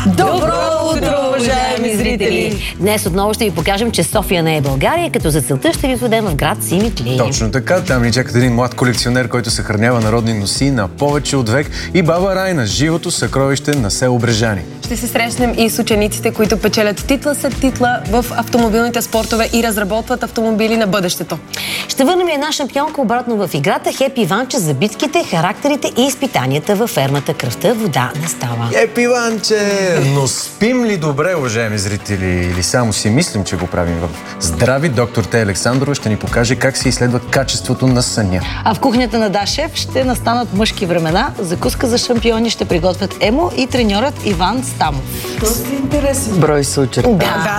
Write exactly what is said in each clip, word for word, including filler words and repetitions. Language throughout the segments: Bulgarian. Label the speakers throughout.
Speaker 1: Добро утро, уважаеми зрители!
Speaker 2: Днес отново ще ви покажем, че София не е България, като за целта ще ви отведем в град Симитли.
Speaker 3: Точно така. Там ни чакат един млад колекционер, който съхранява народни носи на повече от век, и баба Райна, живото съкровище на село Брежани.
Speaker 1: Ще се срещнем и с учениците, които печелят титла след титла в автомобилните спортове и разработват автомобили на бъдещето.
Speaker 2: Ще върнем една шампионка обратно в играта. Хепи Иванче за битките, характерите и изпитанията във фермата Кръвта вода не става.
Speaker 3: Хепи Иванче! Но спим ли добре, уважаеми зрители? Или само си мислим, че го правим в здрави? Доктор Тея Александрова ще ни покаже как се изследва качеството на съня.
Speaker 4: А в кухнята на Да Шеф ще настанат мъжки времена. Закуска за шампиони ще приготвят Емо и треньорът Иван Стамов.
Speaker 5: Доста интересен брой се очертава.
Speaker 1: Да, да.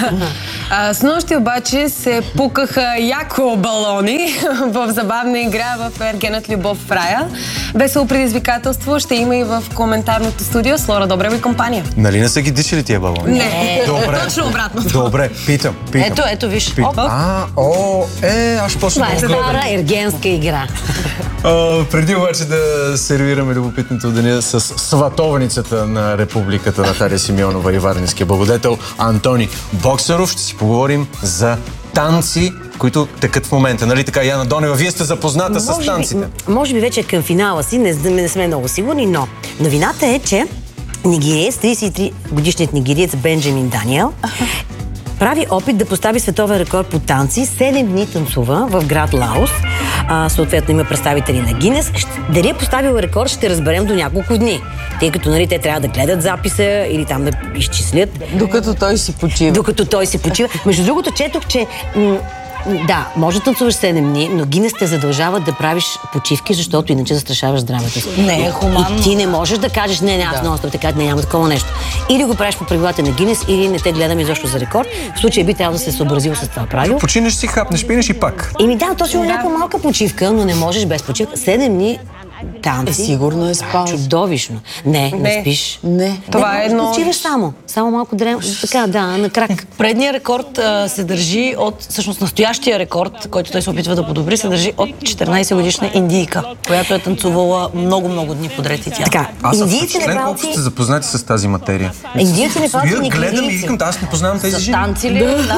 Speaker 1: А, с нощи обаче се пукаха яко балони в забавна игра в Ергенът Любов в рая. Весело предизвикателство ще има и в коментарното студио с Лора Добрева и компания.
Speaker 3: Нали не са ги дишали тия балони?
Speaker 1: Не,
Speaker 3: Добре.
Speaker 1: точно обратно.
Speaker 3: Добре, питам, питам.
Speaker 4: Ето, ето, виж.
Speaker 3: Питам. А, о, е, аз ще почна
Speaker 2: Това е
Speaker 3: да
Speaker 2: стара ергенска игра.
Speaker 3: А, преди обаче да сервираме любопитното деня с сватовницата на републиката Наталия Симеонова и варненския благодетел Антони Боксаров, ще си поговорим за танци, които текат в момента. Нали така, Яна Донева, вие сте запозната може с танците.
Speaker 2: Би, може би вече към финала си, не, не сме много сигурни, но новината е, че нигериец, тридесет и три годишният нигериец Бенджамин Даниел прави опит да постави световен рекорд по танци. Седем дни танцува в град Лаос. А, съответно има представители на Гинес. Дали е поставил рекорд, ще разберем до няколко дни. Тъй като нали, те трябва да гледат записа или там да изчислят.
Speaker 5: Докато той си почива.
Speaker 2: Докато той си почива. Между другото, четох, че да, може да танцуваш седем дни, но Гинес те задължава да правиш почивки, защото иначе застрашаваш здравето си.
Speaker 4: Не е хуманно.
Speaker 2: И ти не можеш да кажеш, не, не, аз да. нон-стоп, така, не, няма такова нещо. Или го правиш по правилата на Гинес, или не те гледаме изобщо за рекорд. В случая би трябвало да се съобразил с това правило.
Speaker 3: Починеш си, хапнеш, пинеш и пак.
Speaker 2: Еми да, точно да. някаква малка почивка, но не можеш без почивка. Седем дни танци.
Speaker 5: Е, сигурно е спал.
Speaker 2: Чудовищно. Не, не, не спиш.
Speaker 5: Не.
Speaker 1: Това
Speaker 2: не,
Speaker 1: е едно...
Speaker 2: Почиваш само. Само малко дрем... Така, да, на крак.
Speaker 4: Предният рекорд а, се държи от... Всъщност настоящия рекорд, който той се опитва да подобри, се държи от четиринайсет годишна индийка, която е танцувала много-много дни подред и тя.
Speaker 2: Така,
Speaker 3: аз съм
Speaker 2: индийци
Speaker 3: впечатлен колко
Speaker 2: непалци...
Speaker 3: сте запознати с тази материя.
Speaker 2: Индийци непалци
Speaker 3: Вие гледам и
Speaker 2: нигерийци.
Speaker 3: викам, аз не познавам тези жени.
Speaker 4: Танци ли? Да,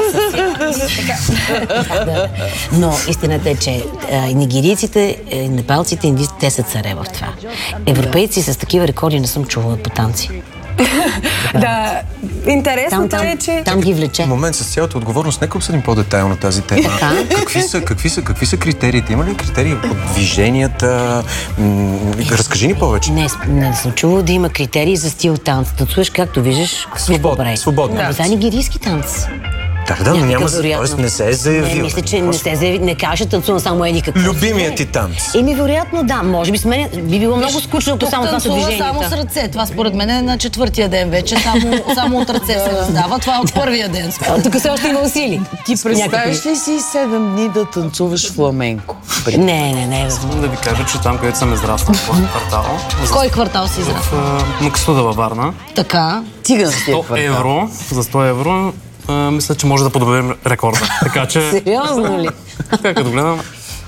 Speaker 2: Да. Но истината е, че а, нигерийците, е, непалците, индийците, те са царе в това. Европейци с такива рекорди не съм чувала по танци.
Speaker 1: Да, интересното
Speaker 2: Там, там,
Speaker 1: е, че...
Speaker 2: там ги влече.
Speaker 3: Момент, с цялата отговорност, нека обсъдим по-детайлно тази тема. Какви са, какви са, какви са критериите? Има ли критерии по движенията? М- разкажи ни повече.
Speaker 2: Не, не съм чувала да има критерии за стил танц. Танцуваш както виждаш.
Speaker 3: Свободно, свободно.
Speaker 2: Да. Това е нигерийски танц.
Speaker 3: Да, да, но няма,
Speaker 2: вероятно.
Speaker 3: тоест не се е заявил.
Speaker 2: Не, мисля, че не се заяви, не каже, танцувам само еди какво.
Speaker 3: Любимият ти танц.
Speaker 2: Еми, вероятно, да. Може би с мен би било много скучно, ако само това са движенията.
Speaker 4: само с ръце. Това според мен е на четвъртия ден вече. Само, само от ръце се раздава. Това е от първия ден.
Speaker 2: Тук все още има усили.
Speaker 5: Ти представиш ли си седем дни да танцуваш фламенко?
Speaker 2: Не, не, не.
Speaker 6: Искам да ви кажа, че там, където съм израснал в квартал,
Speaker 4: В кой квартал си израснал?
Speaker 6: в Максуда във Варна,
Speaker 4: Така.
Speaker 5: Циганския
Speaker 6: сто
Speaker 5: квартал.
Speaker 6: евро, за сто евро, а, мисля, че може да подобрим рекорда. Така че,
Speaker 2: Сериозно ли?
Speaker 6: така като гледам,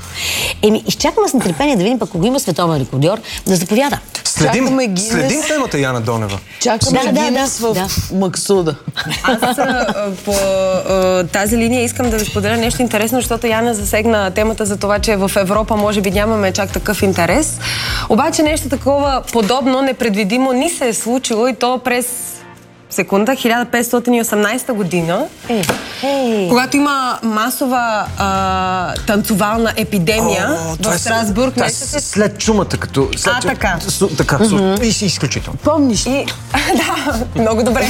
Speaker 2: Еми, изчакваме с нетърпение да видим пък кога има световен рекордьор да заповяда.
Speaker 3: Следим,
Speaker 5: Чакаме Гинес.
Speaker 3: следим темата, Яна Донева.
Speaker 5: Чакаме
Speaker 2: Да, да,
Speaker 5: Гинес
Speaker 2: да,
Speaker 5: в
Speaker 2: да.
Speaker 5: Максуда.
Speaker 1: Аз а, по а, тази линия искам да ви споделя нещо интересно, защото Яна засегна темата за това, че в Европа може би нямаме чак такъв интерес. Обаче нещо такова подобно, непредвидимо ни се е случило и то през секунда, хиляда петстотин и осемнадесета година,
Speaker 2: Е, е.
Speaker 1: когато има масова а, танцовална епидемия
Speaker 3: това
Speaker 1: в
Speaker 3: е
Speaker 1: Страсбург.
Speaker 3: това е
Speaker 1: нещо се-
Speaker 3: след чумата, като... След,
Speaker 1: А, така.
Speaker 3: С, така, mm-hmm. и си изключително.
Speaker 5: Помниш ли?
Speaker 1: И, да, много добре.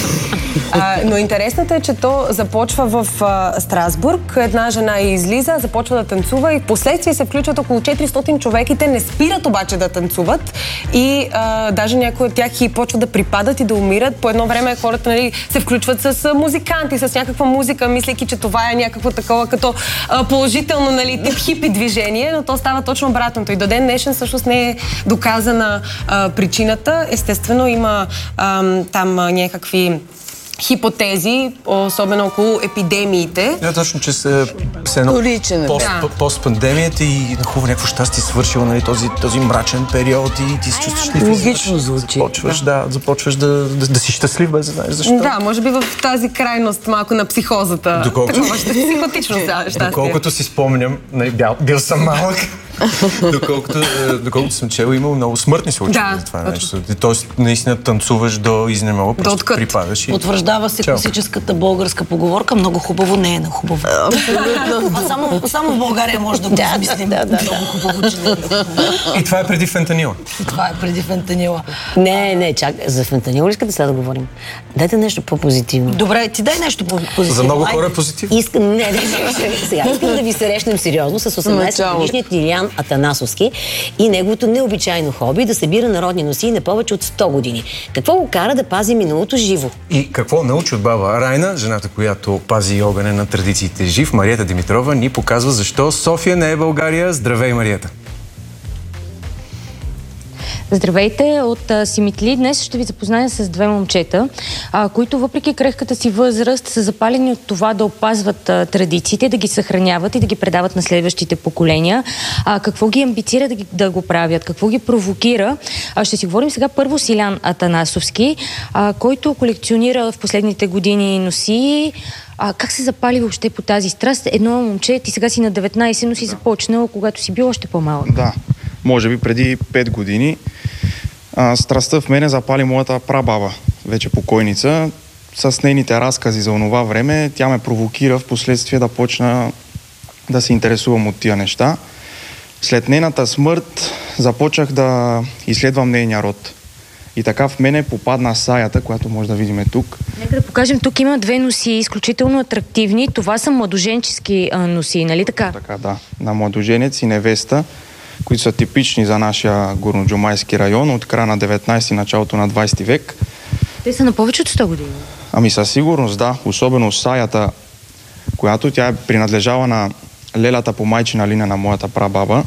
Speaker 1: А, но интересното е, че то започва в а, Страсбург. Една жена излиза, започва да танцува и в последствие се включват около четиристотин човека и те не спират обаче да танцуват. И а, даже някои от тях и почват да припадат и да умират. По едно време хората нали, се включват с музиканти, с някаква музика, мислейки, че това е някакво такова като а, положително нали, тип хипи движение, но то става точно обратното. И до ден днешен всъщност не е доказана а, причината. Естествено има а, там а, някакви хипотези, особено около епидемиите.
Speaker 3: Не, точно, че се, се едно
Speaker 5: Вторичен
Speaker 3: пост,
Speaker 1: да.
Speaker 3: постпандемията и хубаво някакво щастие свършило, нали, този, този мрачен период и ти се чувстваш щастлив.
Speaker 5: Логично звучи.
Speaker 3: Започваш, да, започваш да, да, да си щастлив, без да знаеш защо.
Speaker 1: Да, може би в тази крайност малко на психозата.
Speaker 3: Доколкото-
Speaker 1: Такова ще психотично щастие.
Speaker 3: Доколкото си спомням, нали, бял, бил съм малък, доколкото, е, доколкото съм чел, имал много смъртни случаи
Speaker 1: Да,
Speaker 3: за това нещо. Тоест, наистина танцуваш до изнемога, просто
Speaker 1: откът.
Speaker 3: припадаш и...
Speaker 4: Потвърждава се
Speaker 3: Чао.
Speaker 4: класическата българска поговорка: много хубаво не е на хубаво. А само, само в България може да го измислим. Много хубаво, че не е на хубаво.
Speaker 3: И това е преди фентанила.
Speaker 4: Това е преди фентанила.
Speaker 2: Не, не, чак, за фентанил ли искате сега да говорим? Дайте нещо по-позитивно.
Speaker 4: Добре, ти дай нещо по-позитивно.
Speaker 3: За много
Speaker 4: Ай,
Speaker 3: хора е позитивно.
Speaker 2: Искам, не, не, не, сега искам да ви срещнем сериозно с осемнадесетгодишният Илиян Атанасовски и неговото необичайно хоби да събира народни носии на повече от сто години. Какво го кара да пази миналото живо?
Speaker 3: И какво научи от баба Райна, жената, която пази огъня на традициите жив, Мариета Димитрова ни показва защо София не е България. Здравей, Мариета!
Speaker 7: Здравейте, от а, Симитли. Днес ще ви запозная с две момчета, а, които въпреки крехката си възраст са запалени от това да опазват а, традициите, да ги съхраняват и да ги предават на следващите поколения. А, какво ги амбицира да, ги, да го правят? Какво ги провокира? А, ще си говорим сега първо с Илиян Атанасовски, а, който колекционира в последните години носии. А, как се запали въобще по тази страст? Едно момче, ти сега си на деветнайсет, но си започнал, когато си бил още по-малък.
Speaker 8: Да, може би преди пет години. А, страстта в мене запали моята прабаба, вече покойница. С нейните разкази за онова време тя ме провокира в последствие да почна да се интересувам от тия неща. След нейната смърт започнах да изследвам нейния род. И така в мене попадна саята, която може да видим тук.
Speaker 7: Нека да покажем, тук има две носии, изключително атрактивни. Това са младоженчески а, носии, нали така?
Speaker 8: Така, да. На младоженец и невеста, които са типични за нашия горноджумайски район от края на деветнайсети, началото на двайсети век.
Speaker 7: Те са на повече от сто години.
Speaker 8: Ами със сигурност, да. Особено саята, която тя е принадлежала на лелята по майчина линия на моята прабаба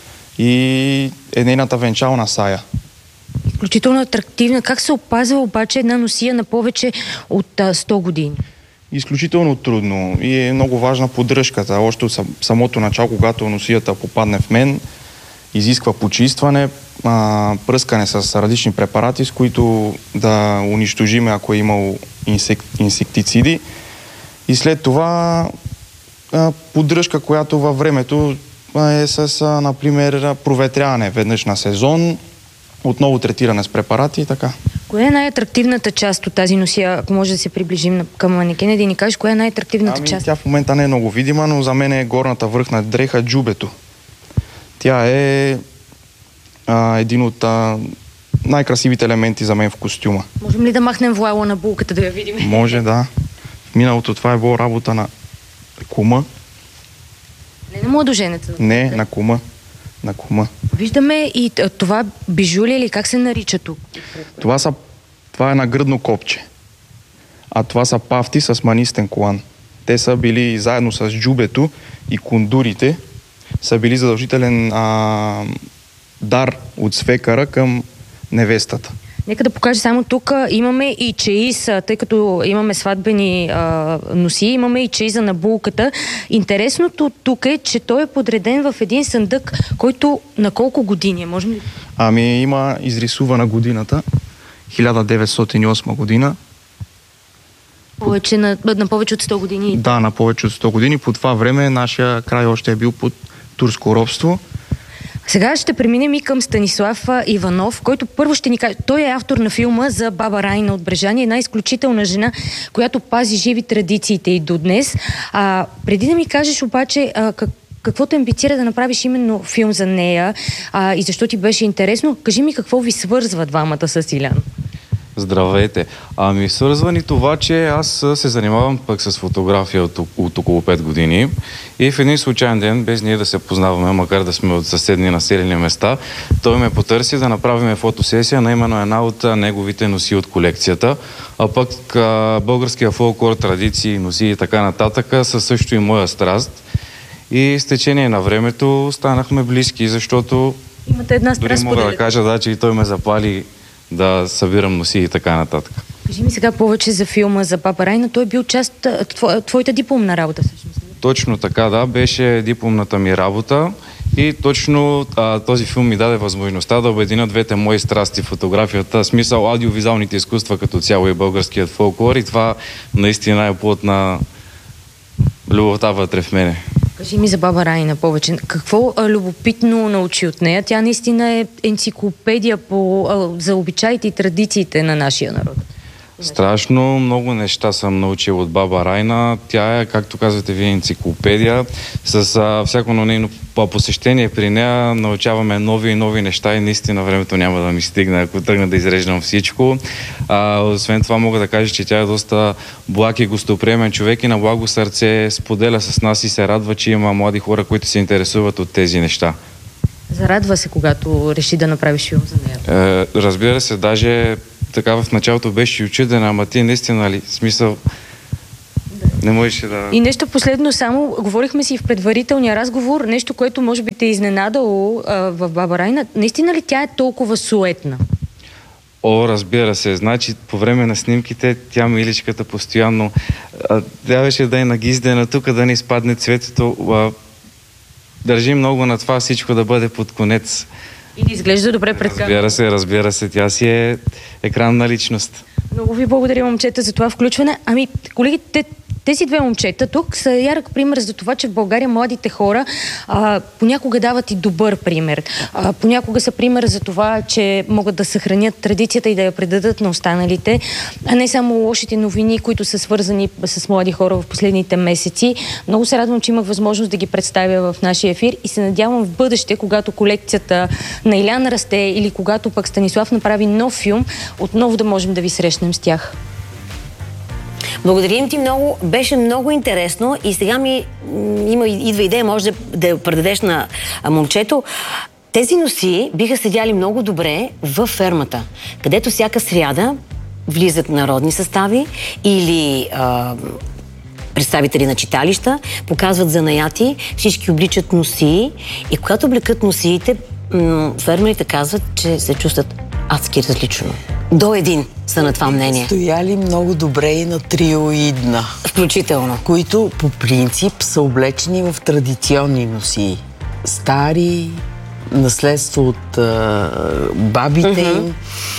Speaker 8: и е нейната венчална сая.
Speaker 7: Изключително атрактивна. Как се опазва обаче една носия на повече от а, сто години?
Speaker 8: Изключително трудно и е много важна поддръжката. Още от самото начало, когато носията попадне в мен, изисква почистване, а, пръскане с различни препарати, с които да унищожиме, ако е имало инсек, инсектициди. И след това а, поддръжка, която във времето е с, а, например, проветряване веднъж на сезон, отново третиране с препарати и така.
Speaker 7: Коя е най-атрактивната част от тази носия? Ако може да се приближим към манекена, да ни кажеш, коя е най-атрактивната
Speaker 8: Ами,
Speaker 7: част?
Speaker 8: тя в момента не е много видима, но за мен е горната върхна дреха джубето. Тя е а, един от а, най-красивите елементи за мен в костюма.
Speaker 7: Можем ли да махнем вуала на булката да я видим?
Speaker 8: Може, да. В миналото това е било работа на кума.
Speaker 7: Не на младоженеца.
Speaker 8: Не, на кума. На кума.
Speaker 7: Виждаме и т- това бижули или как се нарича тук?
Speaker 8: Това, са, това е нагръдно копче. А това са пафти с манистен колан. Те са били заедно с джубето и кундурите, са били задължителен а, дар от свекара към невестата.
Speaker 7: Нека да покажа само тук. Имаме и чеиз, а, тъй като имаме сватбени а, носи, имаме и чеиза на булката. Интересното тук е, че той е подреден в един съндък, който на колко години е? Можем ли?
Speaker 8: Ами има изрисувана годината, хиляда деветстотин и осма година.
Speaker 7: Повече на, на повече от сто години.
Speaker 8: Да, на повече от сто години. По това време нашия край още е бил под турско робство.
Speaker 7: Сега ще преминем и към Станислав а, Иванов, който първо ще ни каже. Той е автор на филма за баба Райна от Брежани, една изключителна жена, която пази живи традициите и до днес. А, преди да ми кажеш обаче а, как, какво те амбицира да направиш именно филм за нея а, и защо ти беше интересно, кажи ми какво ви свързва двамата с Илян.
Speaker 9: Здравейте. Ами свързва ни това, че аз се занимавам пък с фотография от, от около пет години и в един случайен ден, без ние да се познаваме, макар да сме от съседни населени места, той ме потърси да направим фотосесия на именно една от неговите носи от колекцията, а пък а, българския фолклор, традиции, носи и така нататък са също и моя страст. И с течение на времето станахме близки, защото
Speaker 7: Имате една
Speaker 9: дори
Speaker 7: страст
Speaker 9: мога да
Speaker 7: споделена.
Speaker 9: кажа, да, че и той ме запали да събирам носи и така нататък.
Speaker 7: Кажи ми сега повече за филма за Баба Райна. Той е бил част от твоята дипломна работа, всъщност.
Speaker 9: Точно така, да. Беше дипломната ми работа и точно а, този филм ми даде възможността да обединя двете мои страсти, фотографията, смисъл аудиовизуалните изкуства като цяло и българският фолклор, и това наистина е плод на любовта вътре в мене.
Speaker 7: Кажи ми за Баба Райна повече. Какво а, любопитно научи от нея? Тя наистина е енциклопедия по, а, за обичаите и традициите на нашия народ.
Speaker 9: Страшно много неща съм научил от Баба Райна. Тя е, както казвате вие, енциклопедия. С а, всяко на нейно посещение при нея научаваме нови и нови неща и наистина времето няма да ми стигне, ако тръгна да изреждам всичко. А, освен това мога да кажа, че тя е доста благ и гостоприемен човек и на благо сърце споделя с нас и се радва, че има млади хора, които се интересуват от тези неща.
Speaker 7: Зарадва се, когато реши да направиш филм за нея?
Speaker 9: Е, разбира се, даже така в началото беше учудена, ама ти наистина ли, смисъл, да. Не можеше да...
Speaker 7: И нещо последно само, говорихме си в предварителния разговор, нещо, което може би те е изненадало а, в Баба Райна. Наистина ли тя е толкова суетна?
Speaker 9: О, разбира се. Значи, по време на снимките, тя миличката постоянно а, трябваше да е нагиздена тук, да не изпадне цветето. А, държи много на това всичко да бъде под конец.
Speaker 7: И да изглежда добре пред камерата.
Speaker 9: Разбира се, разбира се. Тя си е екранна личност.
Speaker 7: Много ви благодаря, момчета, за това включване. Ами, колеги, те, тези две момчета тук са ярък пример за това, че в България младите хора а, понякога дават и добър пример. А, понякога са пример за това, че могат да съхранят традицията и да я предадат на останалите, а не само лошите новини, които са свързани с млади хора в последните месеци. Много се радвам, че имах възможност да ги представя в нашия ефир и се надявам в бъдеще, когато колекцията на Илян расте или когато пък Станислав направи нов филм, отново да можем да ви срещнем с тях.
Speaker 2: Благодарим ти много. Беше много интересно и сега ми има, идва идея, може да, да предадеш на момчето. Тези носи биха седяли много добре в фермата, където всяка сряда влизат народни състави или а, представители на читалища, показват занаяти, всички обличат носи и когато облекат носиите, фермерите казват, че се чувстват адски различно. До един са на това мнение.
Speaker 5: Стояли много добре и на триоидна.
Speaker 2: Включително.
Speaker 5: Които по принцип са облечени в традиционни носи. Стари, наследство от а, бабите uh-huh. им.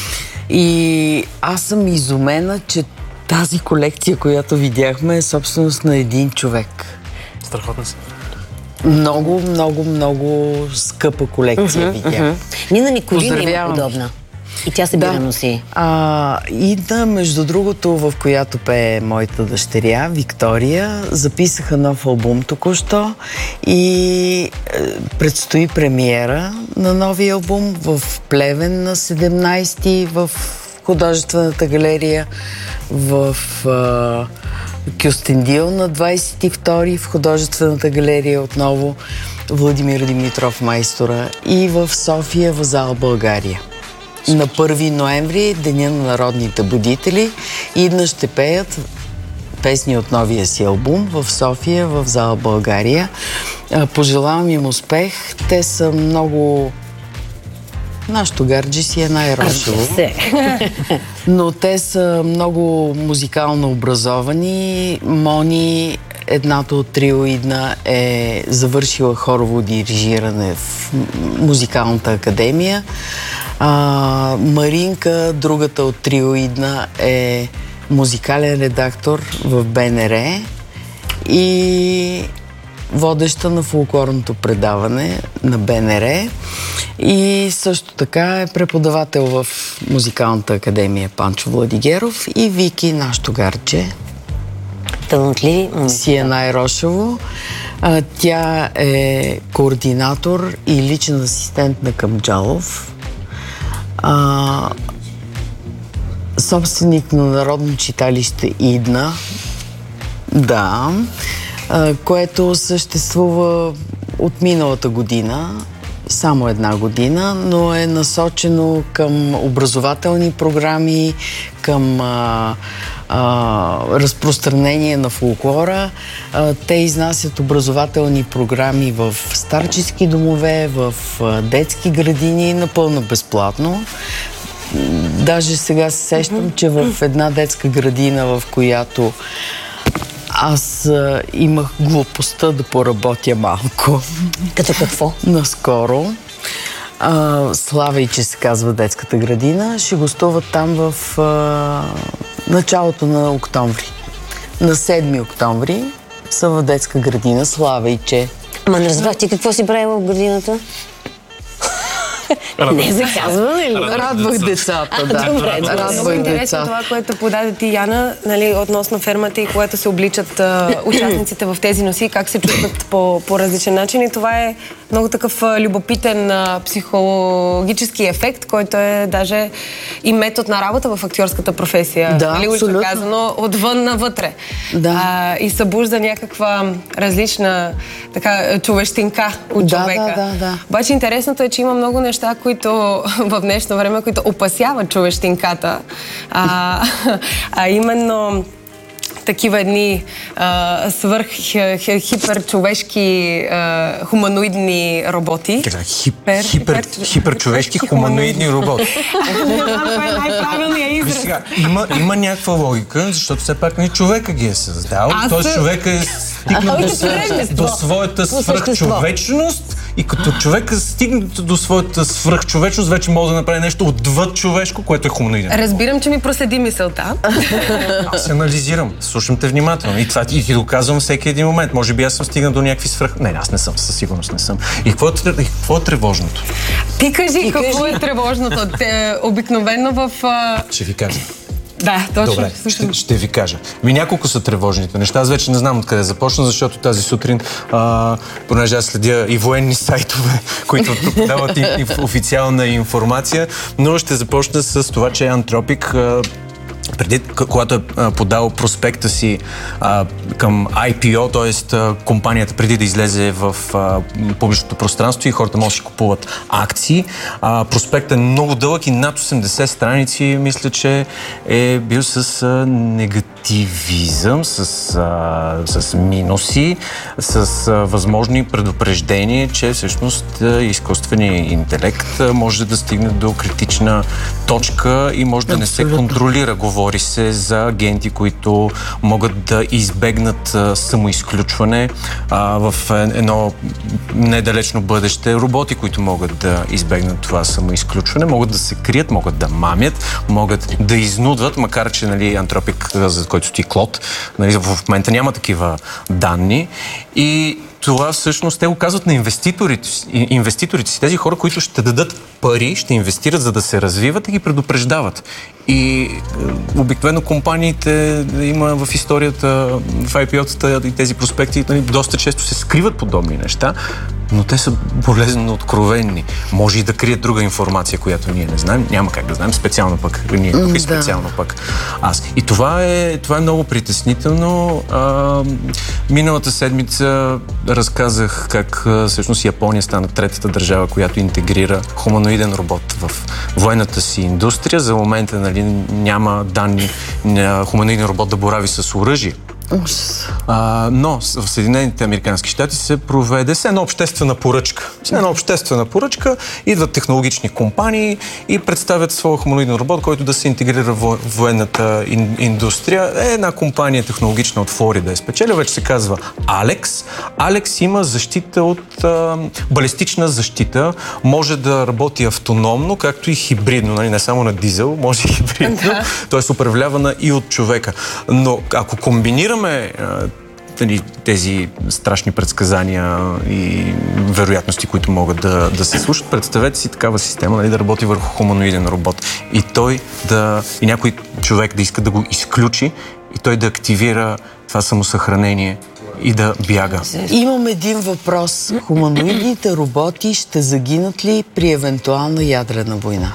Speaker 5: И аз съм изумена, че тази колекция, която видяхме, е собственост на един човек.
Speaker 6: Страхотно са.
Speaker 5: Много, много, много скъпа колекция uh-huh, видях.
Speaker 2: Uh-huh. Нина Николина има подобна. И тя се бира да. носи.
Speaker 5: А, и да, между другото, в която пее моята дъщеря, Виктория, записаха нов албум току-що и е, предстои премиера на новия албум в Плевен на седемнайсети в художествената галерия, в е, Кюстендил на двайсет и втори в художествената галерия отново Владимир Димитров майстора и в София в зала България. На първи ноември, Деня на народните будители, идна ще пеят песни от новия си албум в София, в зала България. Пожелавам им успех. Те са много... Нашето гарджи си е най-рошево. Но те са много музикално образовани. Мони, едната от триоидна, е завършила хорово дирижиране в музикалната академия. А, Маринка, другата от триоидна, е музикален редактор в БНР и водеща на фолклорното предаване на БНР и също така е преподавател в музикалната академия Панчо Владигеров и Вики, нашето гарче.
Speaker 2: Талантливи.
Speaker 5: Си е най-рошево. А, тя е координатор и личен асистент на Камджалов. А, собственик на Народно читалище Идна, да, а, което съществува от миналата година, само една година, но е насочено към образователни програми, към а, а, разпространение на фолклора. А, те изнасят образователни програми в старчески домове, в а, детски градини, напълно безплатно. даже сега се сещам, че в една детска градина, в която аз а, имах глупостта да поработя малко.
Speaker 2: Като какво?
Speaker 5: Наскоро. А, Слава и че се казва детската градина, ще гостуват там в а, началото на октомври. На седми октомври са в детска градина Слава и че.
Speaker 2: Ама не разбрах ти какво си правила в градината? Не се казва, нали?
Speaker 5: Радвах децата, да.
Speaker 2: Добре,
Speaker 5: Радвах
Speaker 1: Интересно
Speaker 5: децата.
Speaker 1: това, което подаде ти, Яна, нали, относно фермата и когато се обличат а, участниците в тези носи, как се чувстват по, по различен начин. И това е много такъв а, любопитен а, психологически ефект, който е даже и метод на работа в актьорската професия.
Speaker 5: Да,
Speaker 1: нали,
Speaker 5: абсолютно.
Speaker 1: казано, отвън навътре.
Speaker 5: Да.
Speaker 1: А, и събужда някаква различна така, човещинка от
Speaker 5: Да,
Speaker 1: човека.
Speaker 5: да, да, да.
Speaker 1: Обаче интересното е, че има много неща, които в днешно време, които опасяват човещинката. А, а именно такива едни а, свърх хи, хиперчовешки а, хуманоидни роботи.
Speaker 3: Така, хипер, хипер, хиперчовешки хуманоидни роботи.
Speaker 1: Това е най-правилният израз.
Speaker 3: Виж сега, има, има някаква логика, защото все пак не човека ги е създал.
Speaker 1: Аз
Speaker 3: Тоест
Speaker 1: се-
Speaker 3: човека е стигнал до,
Speaker 2: същество.
Speaker 3: до своята
Speaker 2: По
Speaker 3: свръхчовечност и като човека стигне до своята свръхчовечност, вече може да направи нещо отвъд човешко, което е хуманоиден.
Speaker 1: Разбирам, че ми проследи мисълта.
Speaker 3: Аз се анализирам, слушам те внимателно и това и ти го казвам всеки един момент. Може би аз съм стигнал до някакви свръх... Не, аз не съм, със сигурност не съм. И какво е, и какво е тревожното?
Speaker 1: Ти кажи какво е тревожното. Те, обикновено в... а,
Speaker 3: Ще ви кажа.
Speaker 1: Да, точно.
Speaker 3: Добре, ще, ще ви кажа. Ми няколко са тревожните неща. Аз вече не знам откъде започна, защото тази сутрин, а, понеже аз следя и военни сайтове, които дават и, и официална информация, но ще започна с това, че Антропик а, преди, когато е а, подал проспекта си а, към Ай Пи О, т.е. компанията преди да излезе в а, публичното пространство и хората могат да си купуват акции. А, проспектът е много дълъг и над осемдесет страници, мисля, че е бил с а, негативизъм, с, а, с минуси, с а, възможни предупреждения, че всъщност а, изкуственият интелект а, може да стигне до критична точка и може да не се контролира. Говори се за агенти, които могат да избегнат а, самоизключване а, в едно недалечно бъдеще. Роботи, които могат да избегнат това самоизключване, могат да се крият, могат да мамят, могат да изнудват, макар че нали, Антропик, за който стои Клод, нали, в момента няма такива данни. И това всъщност те го казват на инвеститорите, инвеститорите си, тези хора, които ще дадат пари, ще инвестират, за да се развиват и ги предупреждават. И е, обикновено компаниите има в историята, в Ай Пи О-тата и тези проспекти, нали, доста често се скриват подобни неща, но те са болезнено откровенни. Може и да крият друга информация, която ние не знаем. Няма как да знаем, специално пък ние тук и специално да. пък аз. И това е, това е много притеснително. А, миналата седмица разказах как а, всъщност Япония стана третата държава, която интегрира хуманоиден робот в военната си индустрия. За момента нали, няма данни на хуманоиден робот да борави с оръжие. А, но в Съединените американски щати се проведе с една обществена поръчка. С една обществена поръчка идват технологични компании и представят своя хуманоиден робот, който да се интегрира в военната ин, индустрия. Е, една компания технологична от Флорида е спечелила, вече се казва Алекс. Алекс има защита от а, балистична защита, може да работи автономно, както и хибридно, нали? Не само на дизел, може и хибридно, да. Т.е. управлявана и от човека. Но ако комбинираме тези страшни предсказания и вероятности, които могат да, да се случат. Представете си такава система, нали, да работи върху хуманоиден робот и той да, и някой човек да иска да го изключи и той да активира това самосъхранение и да бяга.
Speaker 5: Имам един въпрос. Хуманоидните роботи ще загинат ли при евентуална ядрена война?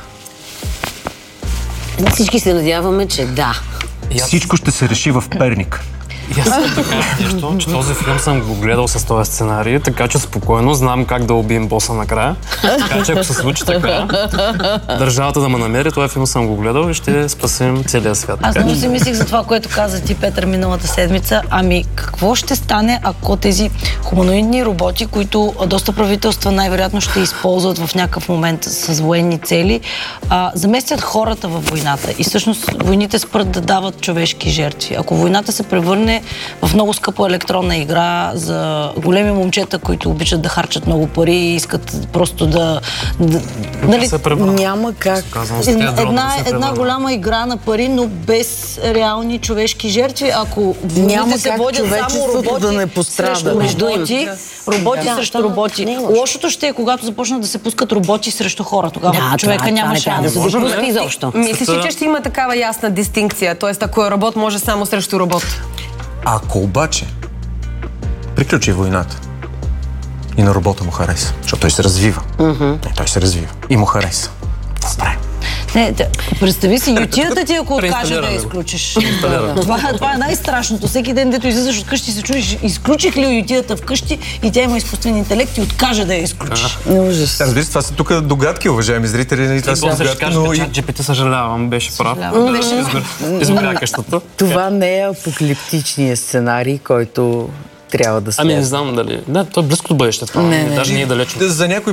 Speaker 2: Всички се надяваме, че да.
Speaker 3: Всичко ще се реши в Перник.
Speaker 6: И аз съм да кажа нещо, че този филм съм го гледал с този сценарий, така че спокойно знам как да убием боса накрая. Така че ако се случи така, държавата да ме намери, този филм съм го гледал и ще спасим целия свят.
Speaker 4: Аз
Speaker 6: Така
Speaker 4: много
Speaker 6: че-
Speaker 4: си мислих за това, което каза ти, Петър, миналата седмица. Ами, какво ще стане, ако тези хуманоидни роботи, които доста правителства най-вероятно ще използват в някакъв момент с военни цели, а, заместят хората във войната и всъщност войните спрат да дават човешки жертви. Ако войната се превърне в много скъпа електронна игра за големи момчета, които обичат да харчат много пари и искат просто да... да нали,
Speaker 6: се превърна.
Speaker 5: Няма как.
Speaker 6: Казвам, с тия
Speaker 4: Една,
Speaker 6: дронове
Speaker 4: една,
Speaker 6: се
Speaker 4: една
Speaker 6: превърна.
Speaker 4: голяма игра на пари, но без реални човешки жертви. Ако
Speaker 5: Няма
Speaker 4: войните се
Speaker 5: как
Speaker 4: водят само
Speaker 5: човечеството
Speaker 4: роботи
Speaker 5: да не пострада.
Speaker 4: срещу
Speaker 2: Между им.
Speaker 4: роботи, роботи
Speaker 2: Да,
Speaker 4: срещу
Speaker 2: да,
Speaker 4: роботи.
Speaker 2: не е лошо.
Speaker 4: Лошото ще е, когато започнат да се пускат роботи срещу хора. Тогава
Speaker 2: Да,
Speaker 4: човека
Speaker 2: това-
Speaker 4: няма
Speaker 2: това не трябва
Speaker 4: шанс.
Speaker 2: да се
Speaker 6: Може ли?
Speaker 2: допуска изобщо.
Speaker 1: Мислиш ли, че ще има такава ясна дистинкция? Тоест, ако е робот, може само срещу робот.
Speaker 3: Ако обаче приключи войната и на робота му хареса, защото той се развива. Mm-hmm. Той се развива и му хареса. Добре.
Speaker 4: Не, да, представи си, ютията ти, ако откаже да
Speaker 6: Преинсталираме
Speaker 4: я
Speaker 6: го.
Speaker 4: изключиш. Това, това е най-страшното. Всеки ден, дето излизаш от къщи, се чудиш, изключих ли ютията вкъщи и тя има изкуствен интелект и откаже да я изключиш.
Speaker 5: Ужас.
Speaker 3: Разбира се, това са тук догадки, уважаеми зрители. Нали? Това
Speaker 6: И
Speaker 3: са
Speaker 6: после ще
Speaker 3: догадки,
Speaker 6: кажете,
Speaker 3: но и...
Speaker 6: че джи пи ти съжалявам, беше прав.
Speaker 4: Съжалявам.
Speaker 6: Да, изгор- Изгоря къщата.
Speaker 5: Това не е апокалиптичният сценарий, който трябва да
Speaker 6: Ами не
Speaker 5: следва.
Speaker 6: знам дали. Да, то е близко до бъдещето.
Speaker 5: Не, не.
Speaker 6: Даже не е далечно.
Speaker 3: За някой